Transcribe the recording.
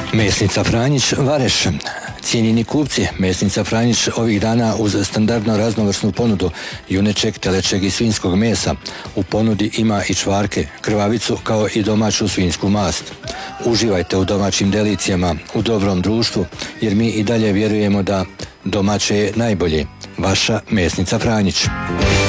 Mesnica Franjić, Vareš. Cijenjeni kupci, Mesnica Franjić ovih dana uz standardno raznovrsnu ponudu junečeg, telečeg i svinjskog mesa u ponudi ima i čvarke, krvavicu kao i domaću svinjsku mast. Uživajte u domaćim delicijama, u dobrom društvu, jer mi i dalje vjerujemo da domaće je najbolje. Vaša Mesnica Franjić.